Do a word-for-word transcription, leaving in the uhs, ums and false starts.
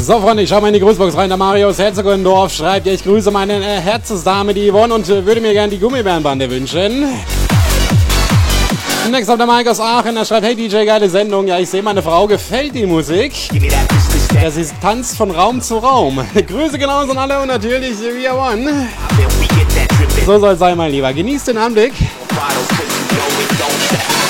So, Freunde, ich schau mal in die Grußbox rein. Der Mario aus Herzogenaurach schreibt, ja, ich grüße meine äh, Herzensdame, die Yvonne, und äh, würde mir gerne die Gummibärenbande wünschen. Next auf der Mike aus Aachen, er schreibt, hey D J, geile Sendung. Ja, ich sehe, meine Frau gefällt die Musik. Ja, sie tanzt von Raum zu Raum. Grüße genauso an alle und natürlich We Are One. So soll es sein, mein Lieber. Genießt den Anblick.